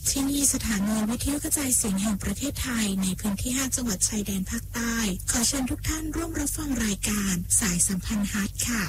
ที่นี่สถานีวิทยุกระจายเสียงแห่งประเทศไทยในพื้นที่5จังหวัดชายแดนภาคใต้ขอเชิญทุกท่านร่วมรับฟังรายการสายสัมพันธ์ฮัจญ์ค่ะ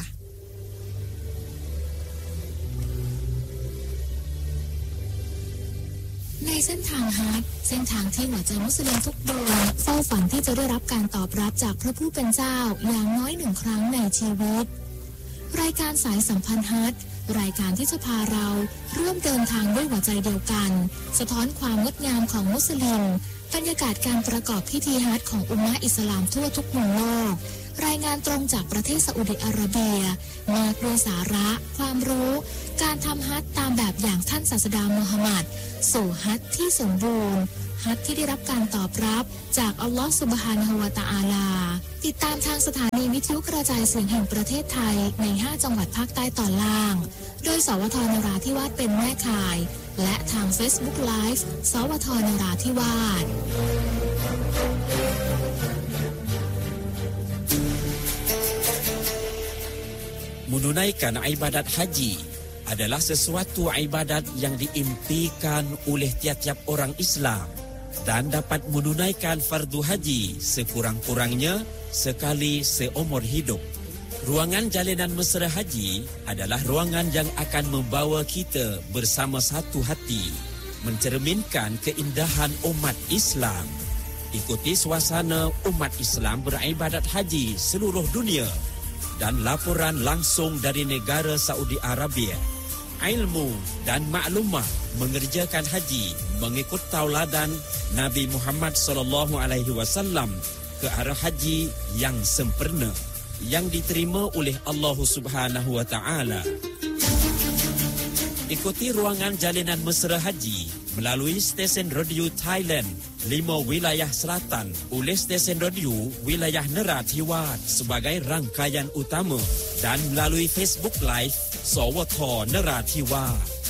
ในเส้นทางฮัจญ์เส้นทางที่หัวใจมุสลิมทุกดวงเฝ้าฝันที่จะได้รับการตอบรับจากพระผู้เป็นเจ้าอย่างน้อย1ครั้งในชีวิตรายการสายสัมพันธ์ฮัจญ์รายการที่จะพาเราร่วมเดินทางด้วยหัวใจเดียวกันสะท้อนความงดงามของมุสลิมบรรยากาศการประกอบพิธีฮัจญ์ของอุมมะห์อิสลามทั่วทุกมุมโลกรายงานตรงจากประเทศซาอุดิอาระเบียมากด้วยสาระความรู้การทำฮัจญ์ตามแบบอย่างท่านศาสดามูฮัมหมัดสู่ฮัจญ์ที่สมบูรณ์ฮัจญ์ที่ได้รับการตอบรับจากอัลลอฮฺซุบฮานะฮูวะตะอาลาติดตามทางสถานีวิทยุกระจายเสียงแห่งประเทศไทยใน5จังหวัดภาคใต้ตอนล่างโดยสวท.นราธิวาสเป็นแม่ข่ายและทาง Facebook Live สวท.นราธิวาส Menunaikan ibadat haji adalah sesuatu ibadat yang diimpikan oleh tiap-tiap orang Islam dan dapat menunaikan fardu haji sekurang-kurangnya sekali seumur hidup. Ruangan jalinan mesra haji adalah ruangan yang akan membawa kita bersama satu hati, mencerminkan keindahan umat Islam. Ikuti suasana umat Islam beribadat haji seluruh dunia dan laporan langsung dari negara Saudi Arabia. Ilmu dan maklumah mengerjakan haji mengikut tauladan Nabi Muhammad SAW ke arah haji yang sempurna yang diterima oleh Allah Subhanahu Wa Taala. Ikuti ruangan jalinan mesra haji melalui stesen radio Thailand 5 wilayah selatan oleh stesen radio wilayah Narathiwat sebagai rangkaian utama dan melalui Facebook Live SWT Narathiwat.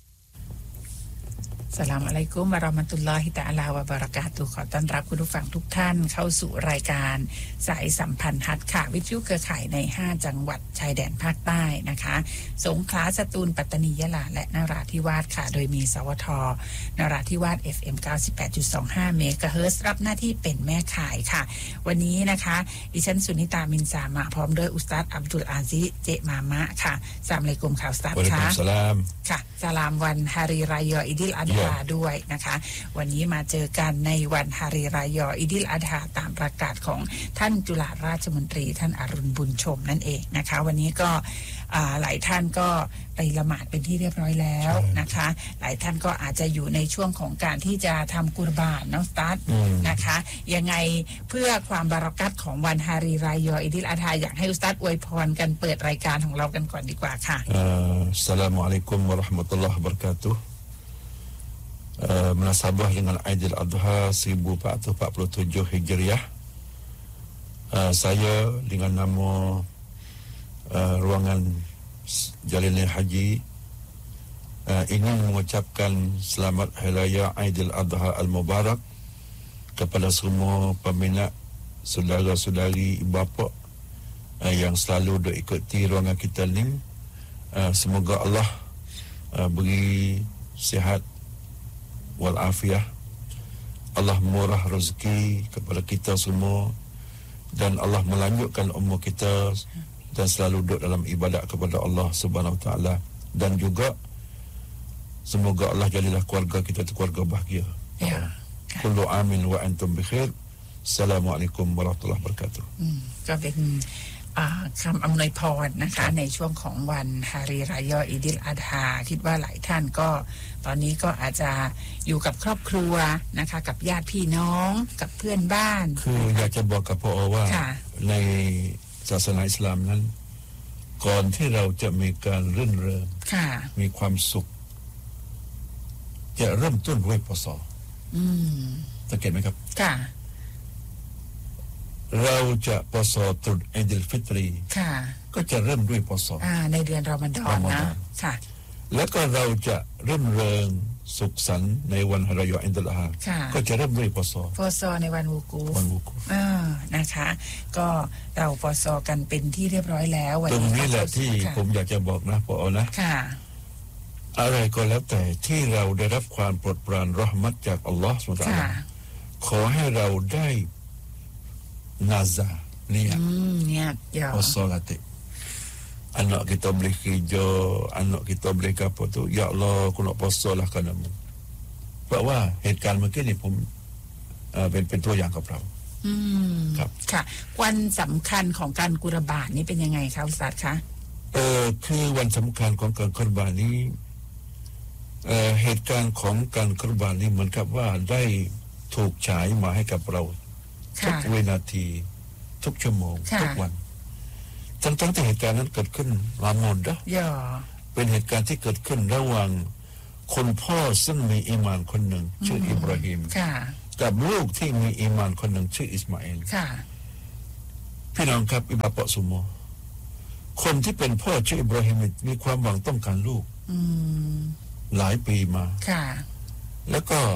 สลามอะลัยกุมวะเราะมะตุลลอฮิตะอาลาวะบะเราะกาตุฮ์ขอต้อนรับคุณผู้ฟังทุกท่านเข้าสู่รายการสายสัมพันธ์ฮัจญ์ค่ะวิทยุเครือข่ายใน5จังหวัดชายแดนภาคใต้นะคะสงขลาสตูลปัตตานียะลาและนราธิวาสค่ะโดยมีสวท.นราธิวาส FM 98.25 เมกะเฮิรตซ์รับหน้าที่เป็นแม่ข่ายค่ะวันนี้นะคะดิฉันสุนิตามินซามะพร้อมด้วยอุสตัดอับดุลอาซิซเจมามะค่ะอัสสลามุอะลัยกุมค่ะอุสตัดค่ะวะอะลัยกุมสลามค่ะสลามวันฮารีรายออิดิลอัฎฮาด้วยนะคะวันนี้มาเจอกันในวันฮารีรายออิดิลอัฎฮาตามประกาศของท่านจุฬาราชมนตรีท่านอรุณบุญชมนั่นเองนะคะวันนี้ก็หลายท่านก็ไปละหมาดเป็นที่เรียบร้อยแล้วนะคะหลายท่านก็อาจจะอยู่ในช่วงของการที่จะทำกุรบานเนาะสตาร์ทนะคะยังไงเพื่อความบารอกัตของวันฮารีรายออิดิลอัฎฮาอยากให้อุสตัดอวยพรกันเปิดรายการของเรากันก่อนดีกว่าค่ะอัสสลามุอะลัยกุมวะเราะห์มะตุลลอฮิวะบะเราะกาตุฮ์munasabah dengan Aidil Adha 1447 Hijriah. Saya dengan nama ruangan jalinan haji ingin mengucapkan selamat hari raya Aidil Adha Al-Mubarak kepada semua peminat saudara-saudari ibu bapa yang selalu duk ikuti ruangan kita ni. Semoga Allah beri sihat walafiah, Allah murah rezeki kepada kita semua dan Allah melanjutkan umur kita dan selalu duduk dalam ibadat kepada Allah Subhanahu Wa Taala dan juga semoga Allah jadilah keluarga kita itu keluarga bahagia. Ya. Kullu amin wa antum bikhair. Assalamualaikum warahmatullahi wabarakatuh. ก็เป็นคำอำนวยพรนะคะในช่วงของวันฮารีรายออิดิลอัฎฮาคิดว่าหลายท่านก็ตอนนี้ก็อาจจะอยู่กับครอบครัวนะคะกับญาติพี่น้องกับเพื่อนบ้านคืออยากจะบอกกับพ่อว่าในศาสนาอิสลามนั้นก่อนที่เราจะมีการรื่นเริงมีความสุขจะเริ่มต้นด้วยปศสังเกตไหมครับค่ะเราจะปศตรุษอีดิลฟิตรีก็จะเริ่มด้วยปศในเดือนรอมฎอนนะค่ะแล้วก็เราจะเริ่มเริงสุขสันต์ในวันฮารายออิดอัลฮาก็จะเริ่มด้วยปศในวันวูกูนะคะก็เราปศกันเป็นที่เรียบร้อยแล้วตรงนี้แหละที่ผมอยากจะบอกนะปอนะอะไรก็แล้วแต่ที่เราได้รับความโปรดปรานเราะห์มัตจากอัลลอฮฺซุบฮานะฮูวะตะอาลาขอให้เราได้นาซาniat ya solat anak kita boleh kerja anak kita boleh apa tu ya Allah aku nak puasa lah kanamu เพราะว่าเหตุการณ์เมื่อกี้นี่ผมเป็นตัวอย่างกับเราครับค่ะวันสำคัญของการกุรบานนี่เป็นยังไงคะอุสตัดคะคือวันสำคัญของการกุรบานนี้เหตุการณ์ของการกุรบานนี้เหมือนกับว่าได้ถูกฉายมาให้กับเราทุกวินาทีทุกชั่วโมงทุกวันทั้งที่เหตุการณ์นั้นเกิดขึ้นลามอนนะเป็นเหตุการณ์ที่เกิดขึ้นระหว่างคนพ่อซึ่งมีอีหม่านคนหนึ่งชื่ออิบราฮิมกับลูกที่มีอีหม่านคนหนึ่งชื่ออิสมาอิลพี่น้องครับอิบาปะสุโมคนที่เป็นพ่อชื่ออิบราฮิมมีความหวังต้องการลูกหลายปีมาแล้วก็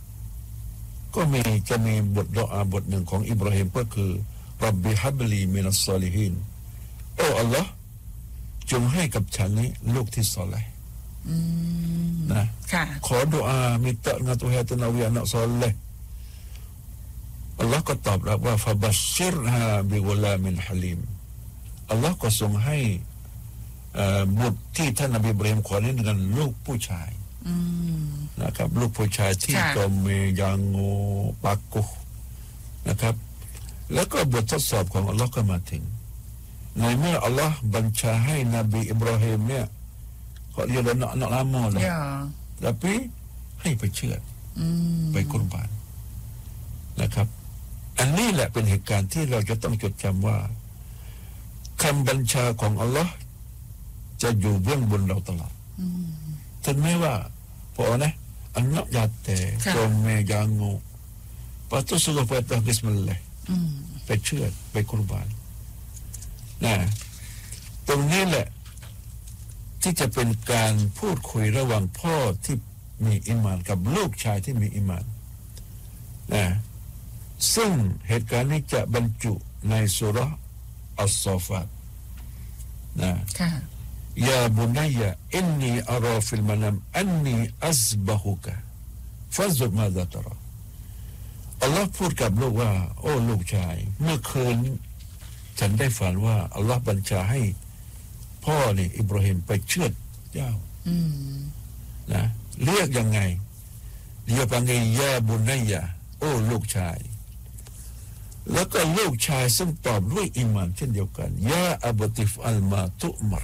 จะมีบทดุอาบทหนึ่งของอิบราฮิมก็คือรับบิฮับลีมินัสซอลิฮีนโอ้อัลลอฮ์จงให้กับฉันนี้ลูกที่ซอลิห์นะขอดุอาminta dengan Tuhan tenawi anak solehอัลลอฮ์ก็ตอบรับว่าฟะบัชชิรฮาบิกุลามินฮะลีมอัลลอฮ์ก็ทรงให้บุตรที่ท่านนบีอิบราฮิมขอนี้denganลูกผู้ชายนะครับลูกผู้ชายที่ก็มียังงูปักกุนะครับแล้วก็บททดสอบของอัลลอฮ์ก็มาถึงในเมื่ออัลลอฮ์บัญชาให้นบีอิบราฮิมเนี่ยเขาเรียกว่าnak lama lah tapi ให้ไปเชื่อไปกุรบานนะครับอันนี้แหละเป็นเหตุการณ์ที่เราจะต้องจดจำว่าคำบัญชาของอัลลอฮ์จะอยู่เบื้องบนเราตลอดถึงแม้ว่าพอนะanak jatuh kome jangu patu suruh patah bismillah ไปเชื่อไปกุรบานนะตรงนี้แหละที่จะเป็นการพูดคุยระหว่างพ่อที่มีอีหม่านกับลูกชายที่มีอีหม่านนะซึ่งเหตุการณ์นี้จะบรรจุในซูเราะห์อัสซอฟาตนะยาบุนัยอินนีอาราฟิลมานามอันนีอัซบะฮุกะฟัซดุมาซาตราอัลลอฮ์พูดกับลูกว่าโอ้ลูกชายเมื่อคืนฉันได้ฝันว่าอัลลอฮ์บัญชาให้พ่อนี่อิบราฮิมไปเชือดเจ้านะเรียกยังไงเรียกว่าไงยาบุนัยโอ้ลูกชายแล้วก็ลูกชายซึ่งตอบด้วยอีหม่านเช่นเดียวกันยาอับติฟอัลมาตุมัร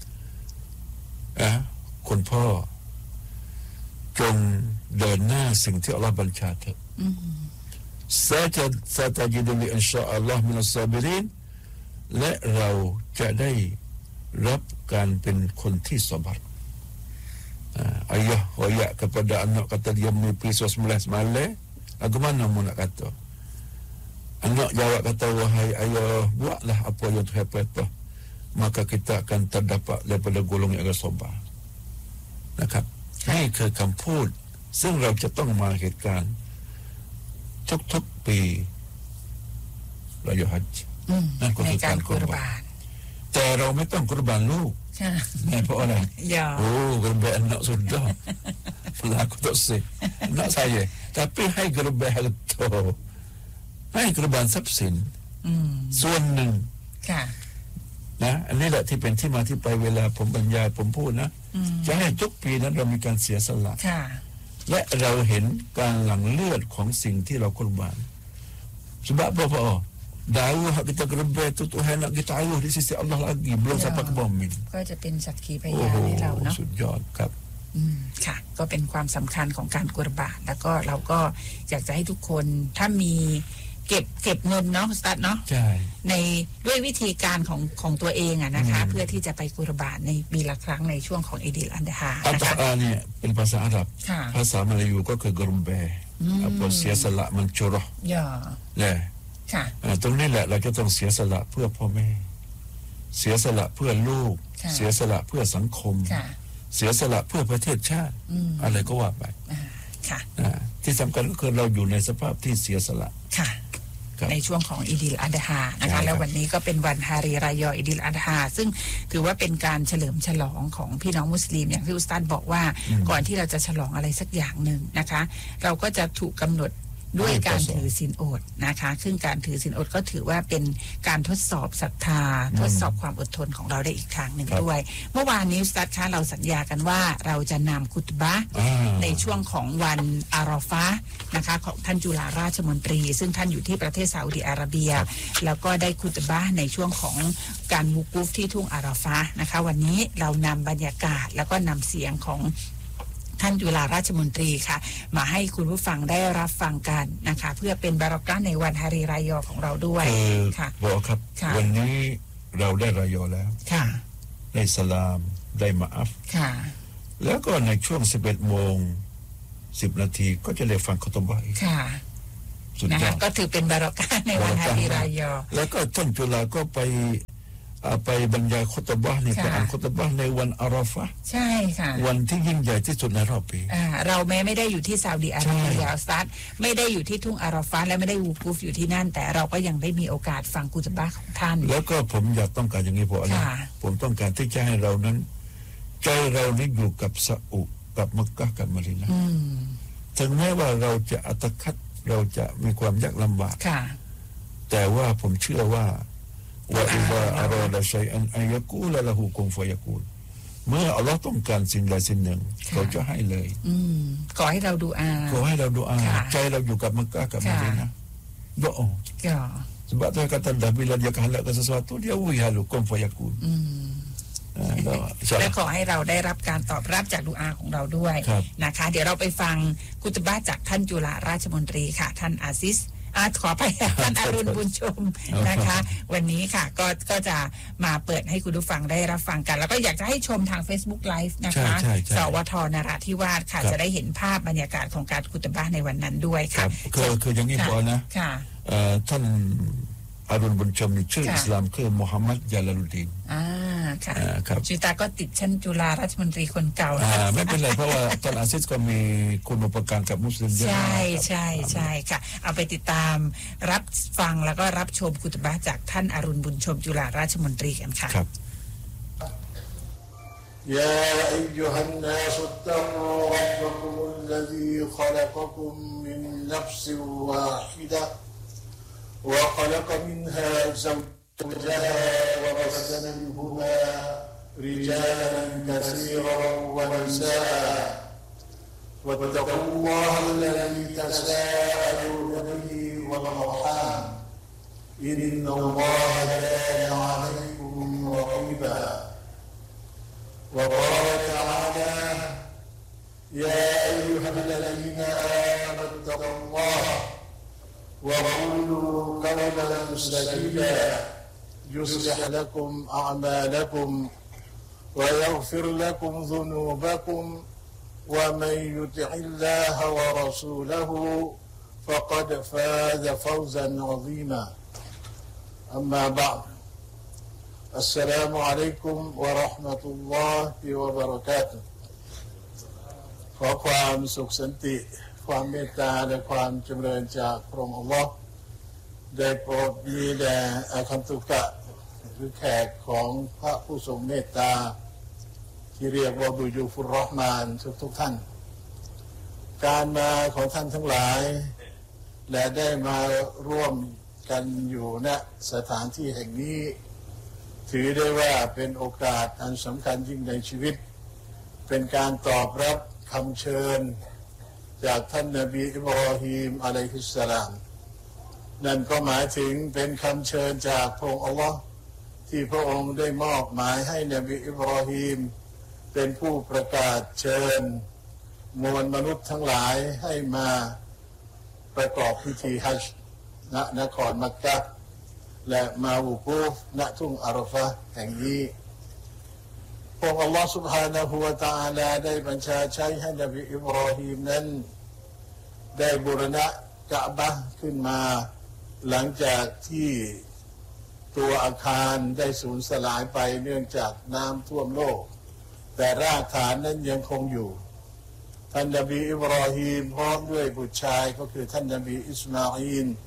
คุณพ่อจงเดินหน้าสิ่งที่อัลลอฮ์บัญชาเถอะسأتجد لي إن شاء الله من الصابرين และเราจะได้รับการเป็นคนที่sabar ayah royak kepada anak kata dia mimpi 19 semalam lagu mana mu nak kata anak jawab kata wahai ayah buatlah apa yang Tuhan perintah maka kita akan terdapat daripada golongan yang agak sabarนะครับนี่คือคำพูดซึ่งเราจะต้องมาเหตุการณ์ทุกปีรายฮัจญ์นั่นก็คือการกุรบานแต่เราไม่ต้องกุรบานลูกเพราะอะไรโอ้กุรบานanak sudah aku tak sih anak saya tapi ให้กุรบานharta ให้กุรบานทรัพย์สินส่วนหนึ่งนะอันนี้แหละที่เป็นที่มาที่ไปเวลาผมบรรยายผมพูดนะจะให้ทุกปีนั้นเรามีการเสียสละและเราเห็นการหลั่งเลือดของสิ่งที่เรากุรบาน sebab apa darah kita kurban itu Tuhan nak kita taruh di sisi Allah lagi belum sampai ke bumi ก็จะเป็นสักขีพยานให้เราเนาะสุดยอดครับค่ะก็เป็นความสำคัญของการกุรบานแล้วก็เราก็อยากจะให้ทุกคนถ้ามีเก็บเงินเนาะสตาร์ทเนาะในด้วยวิธีการของตัวเองอะนะคะเพื่อที่จะไปกุรบานในปีละครั้งในช่วงของอีดิลอันดฮานะคะอันเนี่ยเป็นภาษาอาหรับภาษามลายูก็คือกรุมเบatau เสียสละมันจุรอเนี่ยตรงนี้แหละเราจะต้องเสียสละเพื่อพ่อแม่เสียสละเพื่อลูกเสียสละเพื่อสังคมเสียสละเพื่อประเทศชาติอะไรก็ว่าไปที่สำคัญก็คือเราอยู่ในสภาพที่เสียสละในช่วงของอีดิลอัดฮานะคะแล้ววันนี้ก็เป็นวันฮารีรายออีดิลอัดฮาซึ่งถือว่าเป็นการเฉลิมฉลองของพี่น้องมุสลิมอย่างที่อุสตาดบอกว่าก่อนที่เราจะฉลองอะไรสักอย่างหนึ่งนะคะเราก็จะถูกกำหนดด้วยการถือศีลอดนะคะซึ่งการถือศีลอดก็ถือว่าเป็นการทดสอบศรัทธาทดสอบความอดทนของเราได้อีกครั้งหนึ่งด้วยเมื่อวานนี้อุสตาดคะเราสัญญากันว่าเราจะนำคุตบะห์ในช่วงของวันอารอฟะห์นะคะของท่านจุฬาราชมนตรีซึ่งท่านอยู่ที่ประเทศซาอุดิอาระเบียแล้วก็ได้คุตบะห์ในช่วงของการวุกูฟที่ทุ่งอารอฟะห์นะคะวันนี้เรานำบรรยากาศแล้วก็นำเสียงของท่านจุฬาราชมนตรีค่ะมาให้คุณผู้ฟังได้รับฟังกันนะคะเพื่อเป็นบารอกะห์ในวันฮารีรายอของเราด้วยค่ะบอกครับวันนี้เราได้รายอแล้วค่ะได้สลามได้มาอัฟค่ะแล้วก็ในช่วง 11:10 นาทีก็จะได้ฟังคุตบะห์อีกค่ะสุดยอดก็ถือเป็นบารอกะห์ในวันฮารีรายอแล้วก็ท่านจุฬาก็ไปบรรยายคุตบะห์ในการอ่านคุตบะห์ในวันอาราฟะห์ใช่ค่ะวันที่ยิ่งใหญ่ที่สุดในรอบปีเราแม้ไม่ได้อยู่ที่ซาอุดิอาระเบียอัลซัดไม่ได้อยู่ที่ทุ่งอาราฟะห์และไม่ได้วูกูฟอยู่ที่นั่นแต่เราก็ยังได้มีโอกาสฟังคุตบะห์ของท่านแล้วก็ผมอยากต้องการอย่างนี้เพราะอะไรผมต้องการที่จะให้เรานั้นใจเรานี่อยู่กับซาอุกับมักกะฮ์กับมะดีนะห์ถึงแม้ว่าเราจะอัตคัดเราจะมีความยากลำบากแต่ว่าผมเชื่อว่าว่าอิซาอาราดะชัยอันอัยยะกูลละฮูกุนฟะยะกูลเมื่ออัลเลาะห์ต้องการสิ่งใดสิ่งหนึ่งเขาจะให้เลยขอให้เราดุอาใจเราอยู่กับมักกะฮ์กับมะดีนะห์doa sebab tu kata dah bila dia kehendakkan sesuatu dia wih halu kun fayakun และขอให้เราได้รับการตอบรับจากดุอาของเราด้วยนะคะเดี๋ยวเราไปฟังคุตบะห์จากท่านจุฬาราชมนตรีค่ะท่านอาซิสขอไปท่านอรุณบุญชมนะคะวันนี้ค่ะก็จะมาเปิดให้คุณผู้ฟังได้รับฟังกันแล้วก็อยากจะให้ชมทาง Facebook Live นะคะสวท.นราธิวาสค่ะจะได้เห็นภาพบรรยากาศของการคุตบะห์ในวันนั้นด้วยค่ะคืออย่างนี้พอนะท่านอรุณบุญชมชื่ออิสลามคือมุฮัมมัดญาลาลุดดีนค่ะชื่อตาก็ติดชั้นจุฬาราชมนตรีคนเก่าไม่เป็นไรเพราะว่าท่านอาซิสก็มีคุณอุปการกับมุสลิมเยอะใช่ค่ะเอาไปติดตามรับฟังแล้วก็รับชมคุตบะห์จากท่านอรุณบุญชมจุฬาราชมนตรีกันค่ะครับ يا أيها الناس اتقوا ربكم الذي خلقكم من نفس واحدة وخلق منها زوجها وبث منهما رجالا كثيرا ونساء واتقوا الله الذي تساءلون به والأرحام إن الله كان عليكم رقيبا وقال تعالى يا أيها الذين آمنوا اتقوا الله وقولوا قولا سديدا يصلح لكم أعمالكم ويغفر لكم ذنوبكم ومن يطع الله ورسوله فقد فاز فوزا عظيما أما بعد السلام عليكم ورحمة الله وبركاته ขอความสุขสันติความเมตตาและความจำเริญจากพระองค์อัลเลาะห์ได้โปรดมีแด่อาคันตุกะหรือแขกของพระผู้ทรงเมตตาที่เรียกว่าบุยูฟุรเราะห์มานทุกท่านการมาของท่านทั้งหลายและได้มาร่วมกันอยู่ณสถานที่แห่งนี้ถือได้ว่าเป็นโอกาสอันสำคัญยิ่งในชีวิตเป็นการตอบรับคำเชิญจากท่านนบีอิบรอฮีมอะลัยฮิสสลามนั่นก็หมายถึงเป็นคำเชิญจากพระองค์อัลลอฮ์ที่พระองค์ได้มอบหมายให้นบีอิบรอฮีมเป็นผู้ประกาศเชิญมวลมนุษย์ทั้งหลายให้มาประกอบพิธีฮัจญ์ณนครมักกะฮ์และมาวุกูฟณทุ่งอาราฟะห์แห่งนี้พระองค์อัลลอฮฺ سبحانه และ تعالى ได้บัญชาใช้ให้นบีอิบรอฮีมนั้นได้บูรณะกะบะห์ขึ้นมาหลังจากที่ตัวอาคารได้สูญสลายไปเนื่องจากน้ำท่วมโลกแต่รากฐานนั้นยังคงอยู่ท่านนบีอิบรอฮีมพร้อมด้วยบุตรชายก็คือท่านนบีอิสมาอีล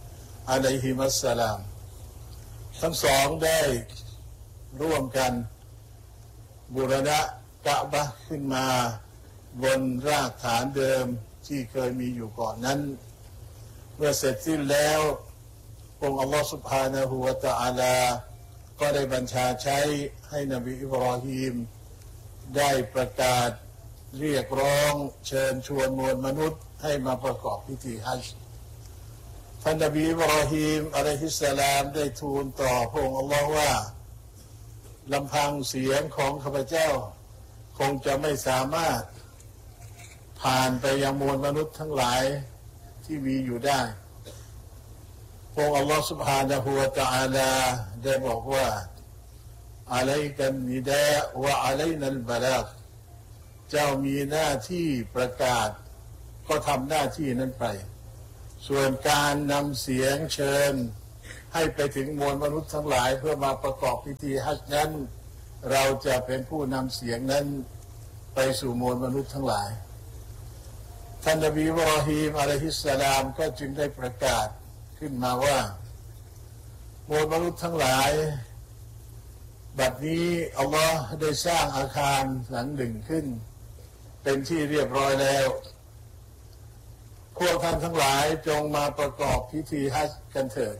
อะลัยฮิมัสสลามทั้งสองได้ร่วมกันบูรณะกะบะห์ขึ้นมาบนรากฐานเดิมที่เคยมีอยู่ก่อนนั้นเมื่อเสร็จสิ้นแล้วองค์อัลลอฮฺ سبحانه และ تعالى ก็ได้บัญชาใช้ให้นบีอิบรอฮีมได้ประกาศเรียกร้องเชิญชวนมวลมนุษย์ให้มาประกอบพิธีฮัจญ์ท่านนบีอิบรอฮีมอะลัยฮิสสลามได้ทูลต่อพระองค์อัลลอฮ์ว่าลำพังเสียงของข้าพเจ้าคงจะไม่สามารถผ่านไปยังมวลมนุษย์ทั้งหลายที่มีอยู่ได้พระองค์อัลลอฮฺ سبحانه และ تعالى ได้บอกว่าอะลัยกันนิดะวะอะลัยนัลบะลาฆเจ้ามีหน้าที่ประกาศก็ทำหน้าที่นั้นไปส่วนการนำเสียงเชิญให้ไปถึงมวลมนุษย์ทั้งหลายเพื่อมาประกอบพิธีฮัจญ์นั้นเราจะเป็นผู้นำเสียงนั้นไปสู่มวลมนุษย์ทั้งหลายท่านนบีอิบรอฮีมอะลัยฮิสสลามก็จึงได้ประกาศขึ้นมาว่ามวลมนุษย์ทั้งหลายบัดนี้อัลลอฮ์ได้สร้างอาคารหลังหนึ่งขึ้นเป็นที่เรียบร้อยแล้วพวกท่านทั้งหลายจงมาประกอบพิธีฮัจญ์กันเถิด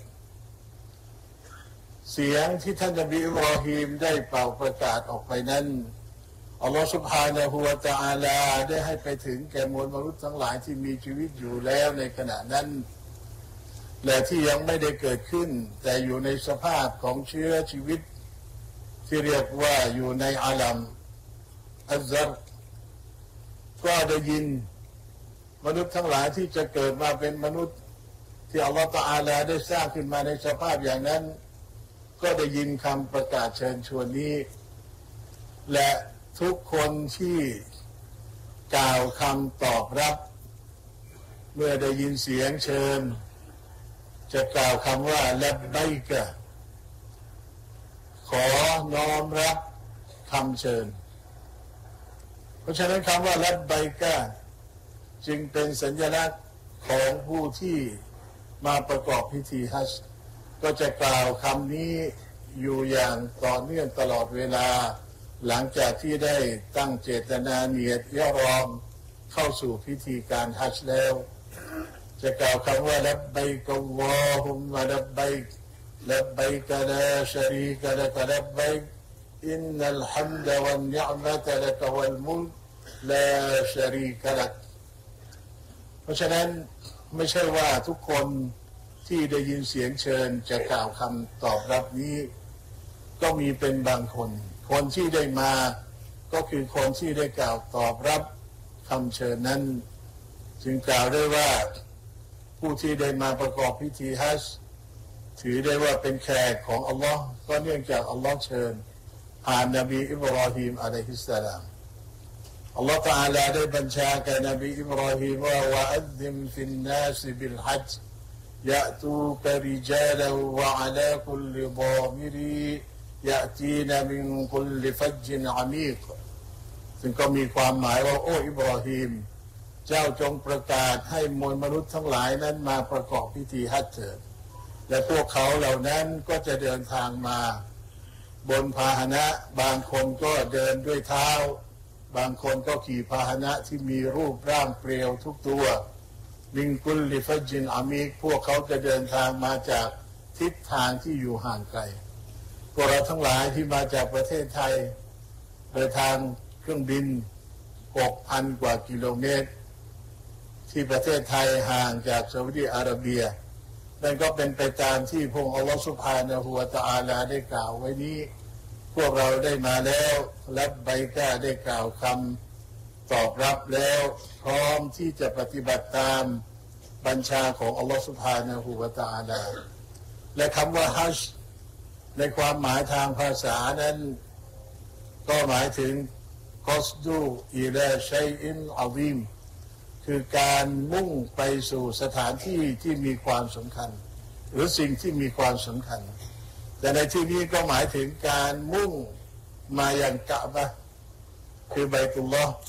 เสียงที่ท่านนบีอิบรอฮีมได้เป่าประกาศออกไปนั้นอัลลอฮฺ سبحانه และ تعالى ได้ให้ไปถึงแก่มวลมนุษย์ทั้งหลายที่มีชีวิตอยู่แล้วในขณะนั้นและที่ยังไม่ได้เกิดขึ้นแต่อยู่ในสภาพของเชื้อชีวิตที่เรียกว่าอยู่ในอาลัมอัซซัรก็ได้ยินมนุษย์ทั้งหลายที่จะเกิดมาเป็นมนุษย์ที่อัลลอฮฺตะอาลาได้สร้างขึ้นมาในสภาพอย่างนั้นก็ได้ยินคำประกาศเชิญชวนนี้และทุกคนที่กล่าวคำตอบรับเมื่อได้ยินเสียงเชิญจะกล่าวคำว่าลับบัยกะขอน้อมรับคำเชิญเพราะฉะนั้นคำว่าลับบัยกะจึงเป็นสัญลักษณ์ของผู้ที่มาประกอบพิธีฮัจญ์ก็จะกล่าวคำนี้อยู่อย่างต่อเนื่องตลอดเวลาหลังจากที่ได้ตั้งเจตนาเนียดย่อรอมเข้าสู่พิธีการฮัจญ์แล้วจะกล่าวคำว่าลับบัยกอัลลอฮุมมะลับบัยกลับบัยกะลาชะรีกะลักลับบัยกอินนัลฮัมดะวัลนิอ์มะตะลักวัลมุลกลาชะรีกะลักเพราะฉะนั้นไม่ใช่ว่าทุกคนที่ได้ยินเสียงเชิญจะกล่าวคำตอบรับนี้ก็มีเป็นบางคนคนที่ได้มาก็คือคนที่ได้กล่าวตอบรับคำเชิญนั้นจึงกล่าวได้ว่าผู้ที่ได้มาประกอบพิธีฮัจญ์ถือได้ว่าเป็นแขกของอัลลอฮ์ก็เนื่องจากอัลลอฮ์เชิญผ่านนบีอิบรอฮีมอะลัยฮิสสลามอัลลอฮ์ตะอาลาได้บัญชาแก่นบีอิบรอฮีมว่าวะอัซซิมฟินนาสบิลฮัจญ์ยะตูกะริจาลวะอะลาคุลฎอมิรียะตีนมินคุลฟัจญอะมีกซึ่งก็มีความหมายว่าโอ้อิบรอฮีมเจ้าจงประกาศให้มวลมนุษย์ทั้งหลายนั้นมาประกอบพิธีฮัจญ์เถิดและพวกเขาเหล่านั้นก็จะเดินทางมาบนพาหนะบางคนก็เดินด้วยเท้าบางคนก็ขี่พาหนะที่มีรูปร่างเปรียวทุกตัวมินกุลลิฟัจญอะมีกพวกเขาจะเดินทางมาจากทิศทางที่อยู่ห่างไกลพวกเราทั้งหลายที่มาจากประเทศไทยเดินทางเครื่องบิน 6,000 กว่ากิโลเมตรที่ประเทศไทยห่างจากซาอุดิอาระเบียนั่นก็เป็นไปตามที่พระองค์อัลลอฮฺซุบฮานะฮูวะตะอาลาได้กล่าวไว้นี้พวกเราได้มาแล้วลับบัยกะได้กล่าวคำตอบรับแล้วพร้อมที่จะปฏิบัติตามบัญชาของอัลลอฮฺซุบฮานะฮูวะตะอาลาและคำว่าฮัจญ์ในความหมายทางภาษานั้นก็หมายถึงกอสดูอิลาชัยอินอะซีมคือการมุ่งไปสู่สถานที่ที่มีความสำคัญหรือสิ่งที่มีความสำคัญแต่ในที่นี้ก็หมายถึงการมุ่งมายังกะบะห์คือบัยตุลลอฮ์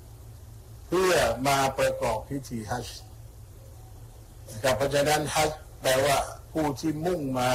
เพื่อมาประกอบพิธีฮัจญ์เพราะฉะนั้นฮัจญ์แปลว่าผู้ที่มุ่งมา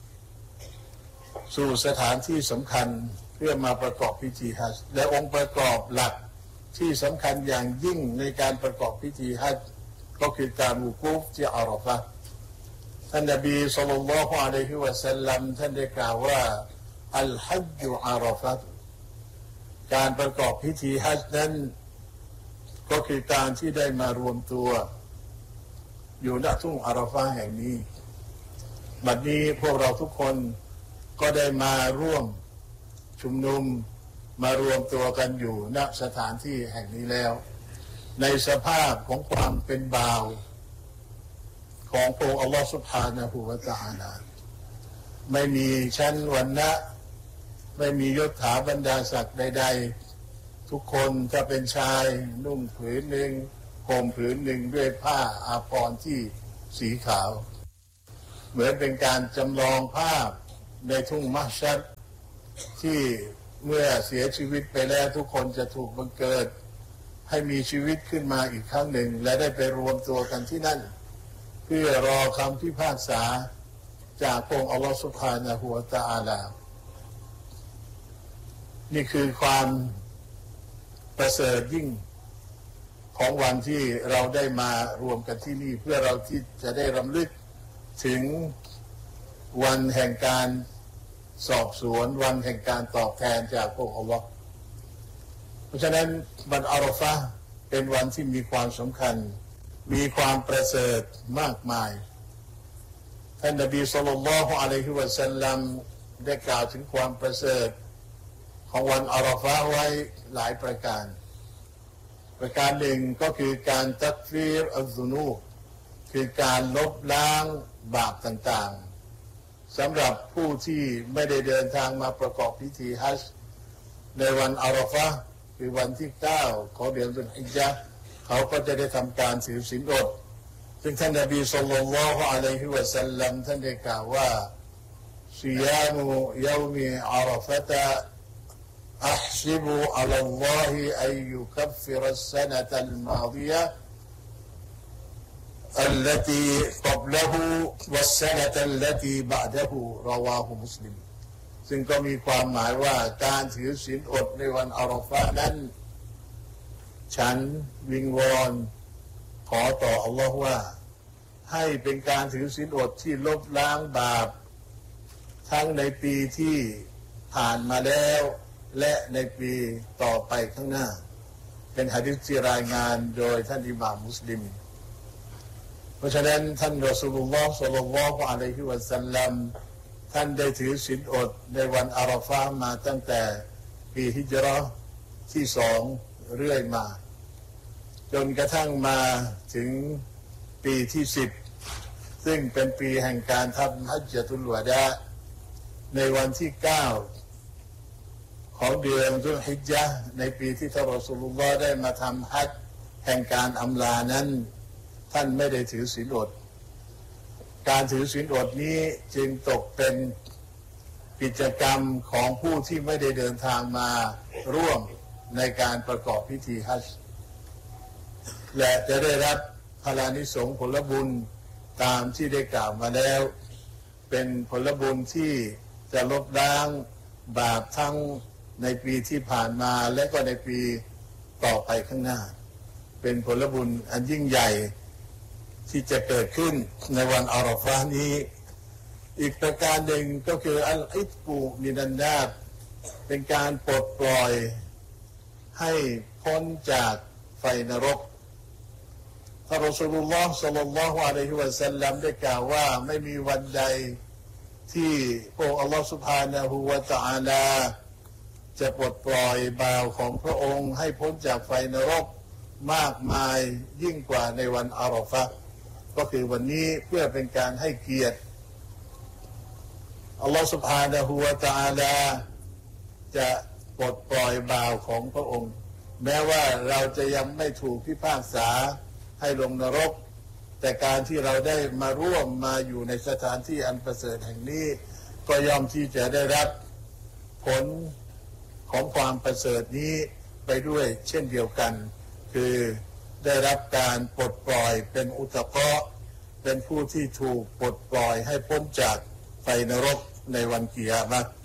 สู่สถานที่สำคัญเพื่อมาประกอบพิธีฮัจญ์และองค์ประกอบหลักที่สำคัญอย่างยิ่งในการประกอบพิธีฮัจญ์ก็คือการวุกูฟที่อาราฟะห์ท่านนบีศ็อลลัลลอฮุอะลัยฮิวะซัลลัมท่านได้กล่าวว่าอัลฮัจญุอาราฟะห์การประกอบพิธีฮัจญ์นั้นก็คือการที่ได้มารวมตัวอยู่ณทุ่งอาราฟะห์แห่งนี้บัดนี้พวกเราทุกคนก็ได้มาร่วมชุมนุมมารวมตัวกันอยู่ณสถานที่แห่งนี้แล้วในสภาพของความเป็นบ่าวของพระองค์อัลลอฮฺซุบฮานะฮูวะตะอาลาไม่มีชั้นวรรณะไม่มียศถาบรรดาศักดิ์ใดๆทุกคนถ้าเป็นชายนุ่งผืนหนึ่งห่มผืนหนึ่งด้วยผ้าอาภรณ์ที่สีขาวเหมือนเป็นการจำลองภาพในทุ่งมัชชัดที่เมื่อเสียชีวิตไปแล้วทุกคนจะถูกบังเกิดให้มีชีวิตขึ้นมาอีกครั้งหนึ่งและได้ไปรวมตัวกันที่นั่นเพื่อรอคำพิพากษาจากพระองค์อัลลอฮฺซุบฮานะฮูวะตะอาลานี่คือความประเสริฐยิ่งของวันที่เราได้มารวมกันที่นี่เพื่อเราที่จะได้รำลึกถึงวันแห่งการสอบสวนวันแห่งการตอบแทนจากพระองค์อัลลอฮฺเพราะฉะนั้นวันอาราฟะห์เป็นวันที่มีความสำคัญมีความประเสริฐมากมายท่านนบีศ็อลลัลลอฮุอะลัยฮิวะซัลลัมได้กล่าวถึงความประเสริฐของวันอาราฟะห์ไว้หลายประการหนึ่งก็คือการตักฟีรอัลซุนูบคือการลบล้างบาปต่างๆสำหรับผู้ที่ไม่ได้เดินทางมาประกอบพิธีฮัจญ์ในวันอาราฟะห์คือวันที่9ของเดือนซุลฮิจญะห์เขาก็จะได้ทำการถือศีลอดซึ่งท่านนบีศ็อลลัลลอฮุอะลัยฮิวะซัลลัมท่านได้กล่าวว่าซิยามุยอมิอาราฟะตะأحسب على الله أن يكفر السنة الماضية التي قبله والسنة التي بعده رواه مسلم ซึ่งก็มีความหมายว่าการถือศีลอดในวันอาราฟะห์นั้นฉันวิงวอนขอต่ออัลลอฮ์ว่าให้เป็นการถือศีลอดที่ลบล้างบาปทั้งในปีที่ผ่านมาแล้วและในปีต่อไปข้างหน้าเป็นหะดีษที่รายงานโดยท่านอิหม่ามมุสลิมเพราะฉะนั้นท่านรอซูลุลลอฮ์ศ็อลลัลลอฮุอะลัยฮิวะซัลลัมท่านได้ถือศีลอดในวันอาราฟะห์มาตั้งแต่ปีฮิจเราะห์ที่2เรื่อยมาจนกระทั่งมาถึงปีที่10ซึ่งเป็นปีแห่งการทำฮัจญะตุลวะดาในวันที่9ของเดือนซุลฮิจญะห์ในปีที่ท่านรอซูลุลลอฮ์ได้มาทำฮัจญ์แห่งการอำลานั้นท่านไม่ได้ถือศีลอดการถือศีลอดนี้จึงตกเป็นกิจกรรมของผู้ที่ไม่ได้เดินทางมาร่วมในการประกอบพิธีฮัจญ์และจะได้รับพลานิสงส์ผลบุญตามที่ได้กล่าวมาแล้วเป็นผลบุญที่จะลบล้างบาปทั้งในปีที่ผ่านมาและก็ในปีต่อไปข้างหน้าเป็นผลบุญอันยิ่งใหญ่ที่จะเกิดขึ้นในวันอาราฟะห์นี้อีกประการหนึ่งก็คืออัลอิตกุมินันนารเป็นการปลดปล่อยให้พ้นจากไฟนรกท่านรอซูลุลลอฮ์ศ็อลลัลลอฮุอะลัยฮิวะซัลลัมได้กล่าวว่าไม่มีวันใดที่พระองค์อัลลอฮ์ซุบฮานะฮูวะตะอาลาจะปลดปล่อยบ่าวของพระองค์ให้พ้นจากไฟนรกมากมายยิ่งกว่าในวันอาราฟะห์ก็คือวันนี้เพื่อเป็นการให้เกียรติอัลลอฮ์ซุบฮานะฮูวะตะอาลาจะปลดปล่อยบ่าวของพระองค์แม้ว่าเราจะยังไม่ถูกพิพากษาให้ลงนรกแต่การที่เราได้มาร่วมมาอยู่ในสถานที่อันประเสริฐแห่งนี้ก็ย่อมที่จะได้รับผลของความประเสริฐนี้ไปด้วยเช่นเดียวกันคือได้รับการปลดปล่อยเป็นอุตะกะเป็นผู้ที่ถูกปลดปล่อยให้พ้นจากไฟนรกในวันกิยามะฮ์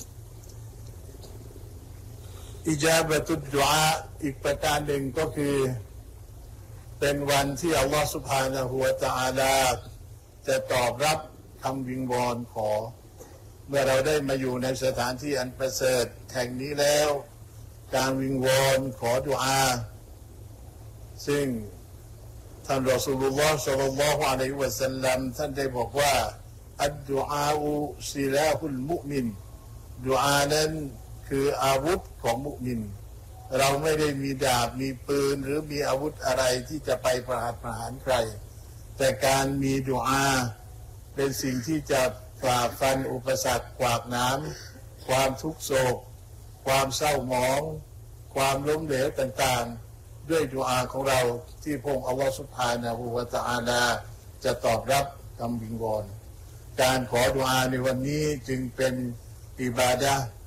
อิจาบะตุดดุอาอีกประการหนึ่งก็คือเป็นวันที่อัลลอฮฺซุบฮานะฮูวะตะอาลาจะตอบรับคำวิงวอนขอเมื่อเราได้มาอยู่ในสถานที่อันประเสริฐแห่งนี้แล้วการวิงวอนขอดุอาซึ่งท่านรอซูลุลลอฮ์ ศ็อลลัลลอฮุอะลัยฮิวะซัลลัมท่านได้บอกว่าอัดดุอาอุซิลาฮุลมุอ์มินดุอานั้นคืออาวุธของมุมินเราไม่ได้มีดาบมีปืนหรือมีอาวุธอะไรที่จะไปประหารใครแต่การมีดุอาเป็นสิ่งที่จะฝ่าฟันอุปสรรคขวากน้ำความทุกโศกความเศร้าหมองความล้มเหลวต่างๆด้วยดุอาของเราที่พระองค์อัลลอฮฺซุบฮานะฮูวะตะอาลาจะตอบรับคำวิงวอนการขอดุอาในวันนี้จึงเป็นอิบาดะห์